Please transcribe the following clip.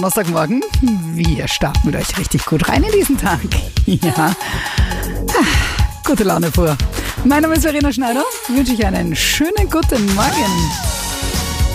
Donnerstagmorgen. Wir starten mit euch richtig gut rein in diesen Tag. Ja, gute Laune vor. Mein Name ist Verena Schneider. Wünsche ich einen schönen guten Morgen.